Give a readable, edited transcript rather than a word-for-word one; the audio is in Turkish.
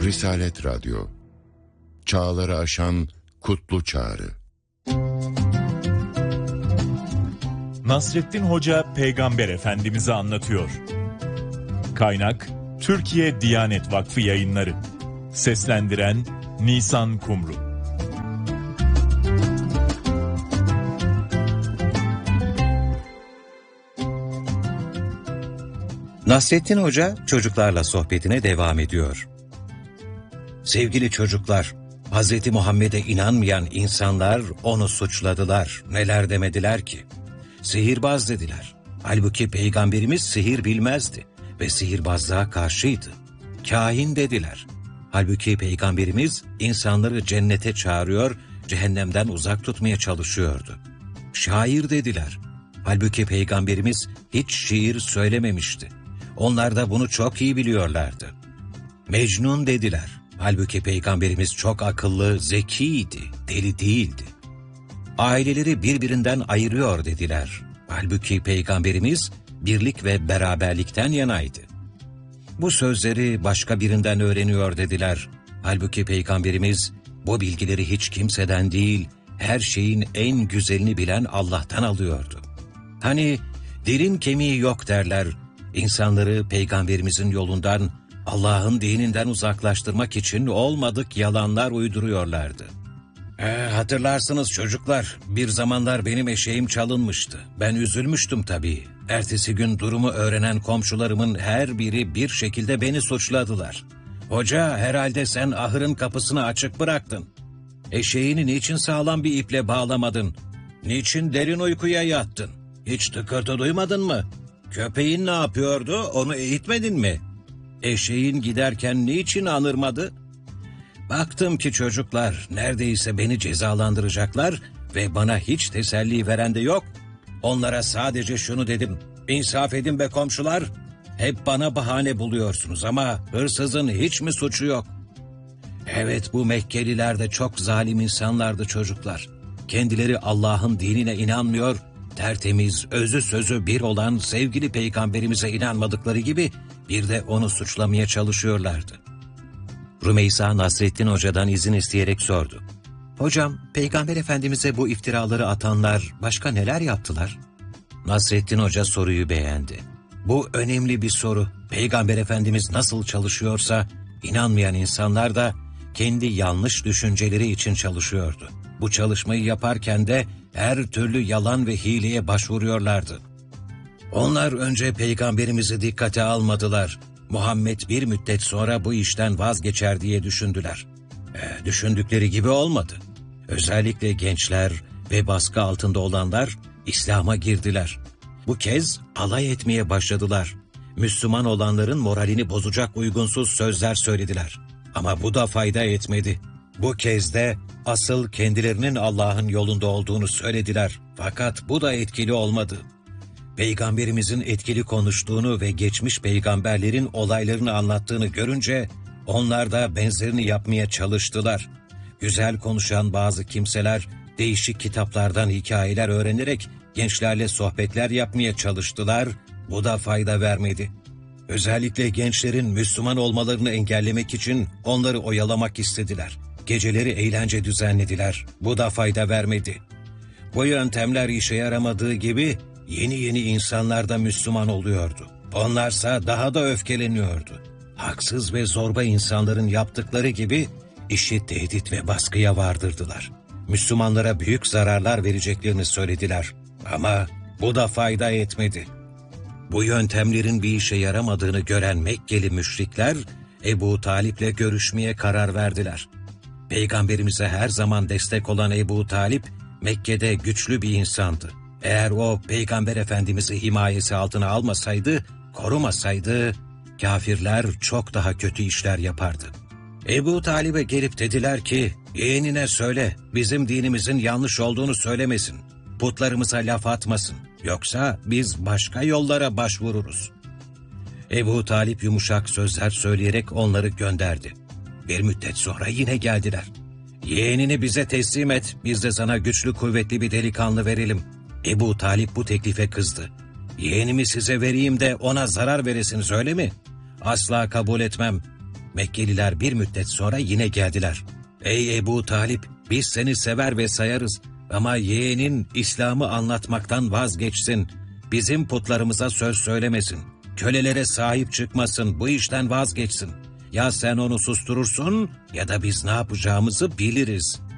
Risalet Radyo, çağları aşan kutlu çağrı. Nasrettin Hoca Peygamber Efendimiz'i anlatıyor. Kaynak Türkiye Diyanet Vakfı Yayınları. Seslendiren Nisan Kumru. Nasrettin Hoca çocuklarla sohbetine devam ediyor. Sevgili çocuklar, Hz. Muhammed'e inanmayan insanlar onu suçladılar. Neler demediler ki? Sihirbaz dediler. Halbuki Peygamberimiz sihir bilmezdi ve sihirbazlığa karşıydı. Kahin dediler. Halbuki Peygamberimiz insanları cennete çağırıyor, cehennemden uzak tutmaya çalışıyordu. Şair dediler. Halbuki Peygamberimiz hiç şiir söylememişti. Onlar da bunu çok iyi biliyorlardı. Mecnun dediler. Halbuki Peygamberimiz çok akıllı, zekiydi, deli değildi. Aileleri birbirinden ayırıyor dediler. Halbuki Peygamberimiz birlik ve beraberlikten yanaydı. Bu sözleri başka birinden öğreniyor dediler. Halbuki Peygamberimiz bu bilgileri hiç kimseden değil, her şeyin en güzelini bilen Allah'tan alıyordu. Hani dilin kemiği yok derler, insanları Peygamberimizin yolundan, Allah'ın dininden uzaklaştırmak için olmadık yalanlar uyduruyorlardı. Hatırlarsınız çocuklar, bir zamanlar benim eşeğim çalınmıştı. Ben üzülmüştüm tabii. Ertesi gün durumu öğrenen komşularımın her biri bir şekilde beni suçladılar. Hoca, herhalde sen ahırın kapısını açık bıraktın. Eşeğini niçin sağlam bir iple bağlamadın? Niçin derin uykuya yattın? Hiç tıkırtı duymadın mı? Köpeğin ne yapıyordu, onu eğitmedin mi? Eşeğin giderken niçin anırmadı? Baktım ki çocuklar neredeyse beni cezalandıracaklar ve bana hiç teselli veren de yok. Onlara sadece şunu dedim, insaf edin be komşular, hep bana bahane buluyorsunuz ama hırsızın hiç mi suçu yok? Evet, bu Mekkeliler de çok zalim insanlardı çocuklar. Kendileri Allah'ın dinine inanmıyor, tertemiz, özü sözü bir olan sevgili Peygamberimize inanmadıkları gibi bir de onu suçlamaya çalışıyorlardı. Rümeysa Nasrettin Hoca'dan izin isteyerek sordu. Hocam, Peygamber Efendimiz'e bu iftiraları atanlar başka neler yaptılar? Nasrettin Hoca soruyu beğendi. Bu önemli bir soru. Peygamber Efendimiz nasıl çalışıyorsa, inanmayan insanlar da kendi yanlış düşünceleri için çalışıyordu. Bu çalışmayı yaparken de her türlü yalan ve hileye başvuruyorlardı. Onlar önce Peygamberimizi dikkate almadılar. Muhammed bir müddet sonra bu işten vazgeçer diye düşündüler. Düşündükleri gibi olmadı. Özellikle gençler ve baskı altında olanlar İslam'a girdiler. Bu kez alay etmeye başladılar. Müslüman olanların moralini bozacak uygunsuz sözler söylediler. Ama bu da fayda etmedi. Bu kez de asıl kendilerinin Allah'ın yolunda olduğunu söylediler. Fakat bu da etkili olmadı. Peygamberimizin etkili konuştuğunu ve geçmiş peygamberlerin olaylarını anlattığını görünce onlar da benzerini yapmaya çalıştılar. Güzel konuşan bazı kimseler değişik kitaplardan hikayeler öğrenerek gençlerle sohbetler yapmaya çalıştılar. Bu da fayda vermedi. Özellikle gençlerin Müslüman olmalarını engellemek için onları oyalamak istediler. Geceleri eğlence düzenlediler. Bu da fayda vermedi. Bu yöntemler işe yaramadığı gibi yeni insanlar da Müslüman oluyordu. Onlarsa daha da öfkeleniyordu. Haksız ve zorba insanların yaptıkları gibi işi tehdit ve baskıya vardırdılar. Müslümanlara büyük zararlar vereceklerini söylediler. Ama bu da fayda etmedi. Bu yöntemlerin bir işe yaramadığını gören Mekkeli müşrikler Ebu Talip'le görüşmeye karar verdiler. Peygamberimize her zaman destek olan Ebu Talip Mekke'de güçlü bir insandı. Eğer o Peygamber Efendimiz'i himayesi altına almasaydı, korumasaydı, kafirler çok daha kötü işler yapardı. Ebu Talib'e gelip dediler ki, yeğenine söyle, bizim dinimizin yanlış olduğunu söylemesin, putlarımıza laf atmasın, yoksa biz başka yollara başvururuz. Ebu Talip yumuşak sözler söyleyerek onları gönderdi. Bir müddet sonra yine geldiler. Yeğenini bize teslim et, biz de sana güçlü kuvvetli bir delikanlı verelim. Ebu Talip bu teklife kızdı. Yeğenimi size vereyim de ona zarar veresiniz öyle mi? Asla kabul etmem. Mekkeliler bir müddet sonra yine geldiler. Ey Ebu Talip, biz seni sever ve sayarız ama yeğenin İslam'ı anlatmaktan vazgeçsin. Bizim putlarımıza söz söylemesin. Kölelere sahip çıkmasın, bu işten vazgeçsin. Ya sen onu susturursun ya da biz ne yapacağımızı biliriz.